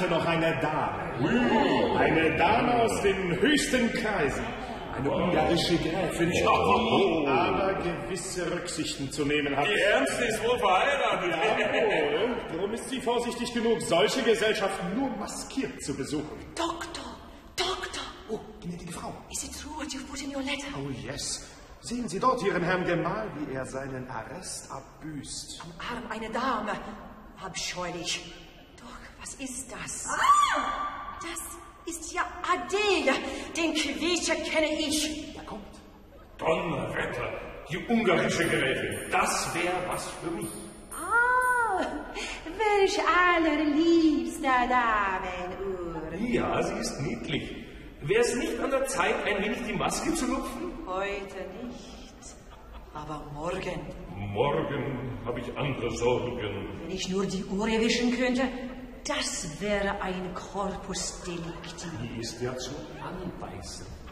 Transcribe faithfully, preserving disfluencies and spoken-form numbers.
warte noch eine Dame. Eine Dame aus den höchsten Kreisen. Eine ungarische Gräfin, die aber gewisse Rücksichten zu nehmen hat. Die Ärmste ist wohl verheiratet. Jawohl. Darum ist sie vorsichtig genug, solche Gesellschaften nur maskiert zu besuchen. Doktor, Doktor. Oh, gnädige Frau. Is it true what you've put in your letter? Oh, yes. Sehen Sie dort Ihren Herrn Gemahl, wie er seinen Arrest abbüßt. Am Arm eine Dame. Abscheulich. Doch, was ist das? Ah! Das ist ja Adele. Den Quietscher kenne ich. Er kommt. Donnerwetter, die ungarische Gräfin. Das wäre was für mich. Ah, welch allerliebster Damenuhr. Ja, sie ist niedlich. Wäre es nicht an der Zeit, ein wenig die Maske zu lupfen? Heute nicht. Aber morgen. Morgen habe ich andere Sorgen. Wenn ich nur die Uhr erwischen könnte, das wäre ein Corpus Delicti. Die ist ja zu anbeißen.